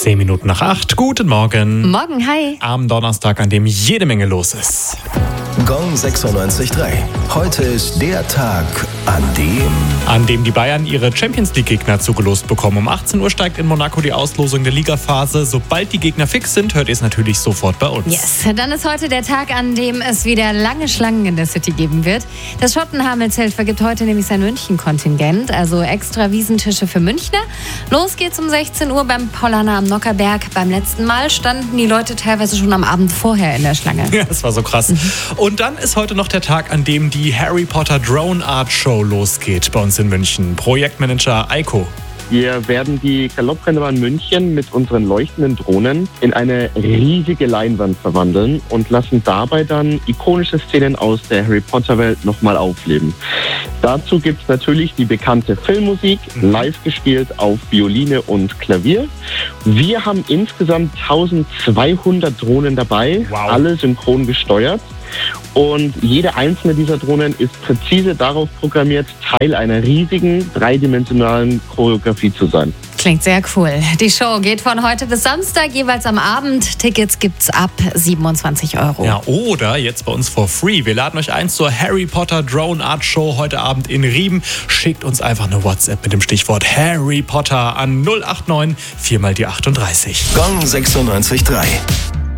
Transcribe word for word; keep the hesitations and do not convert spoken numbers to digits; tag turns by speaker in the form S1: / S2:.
S1: Zehn Minuten nach acht. Guten Morgen.
S2: Morgen, hi.
S1: Am Donnerstag, an dem jede Menge los ist.
S3: Gong sechsundneunzig Komma drei. Heute ist der Tag, an dem...
S1: An dem die Bayern ihre Champions-League-Gegner zugelost bekommen. Um achtzehn Uhr steigt in Monaco die Auslosung der Ligaphase. Sobald die Gegner fix sind, hört ihr es natürlich sofort bei uns.
S2: Yes, dann ist heute der Tag, an dem es wieder lange Schlangen in der City geben wird. Das Schottenhamel-Zelt vergibt heute nämlich sein München-Kontingent, also extra Wiesentische für Münchner. Los geht's um sechzehn Uhr beim Paulaner am Nockerberg. Beim letzten Mal standen die Leute teilweise schon am Abend vorher in der Schlange.
S1: Ja, das war so krass. Mhm. Und dann ist heute noch der Tag, an dem die Harry Potter Drone Art Show losgeht bei uns in München. Projektmanager Eiko.
S4: Wir werden die Galopprennbahn München mit unseren leuchtenden Drohnen in eine riesige Leinwand verwandeln und lassen dabei dann ikonische Szenen aus der Harry Potter Welt nochmal aufleben. Dazu gibt es natürlich die bekannte Filmmusik, live gespielt auf Violine und Klavier. Wir haben insgesamt eintausendzweihundert Drohnen dabei, wow. Alle synchron gesteuert. Und jede einzelne dieser Drohnen ist präzise darauf programmiert, Teil einer riesigen, dreidimensionalen Choreografie zu sein.
S2: Klingt sehr cool. Die Show geht von heute bis Samstag, jeweils am Abend. Tickets gibt's ab siebenundzwanzig Euro.
S1: Ja, oder jetzt bei uns for free. Wir laden euch ein zur Harry Potter Drone Art Show heute Abend in Riem. Schickt uns einfach eine WhatsApp mit dem Stichwort Harry Potter an null acht neun vier mal die achtunddreißig.
S3: Gong sechsundneunzig Komma drei.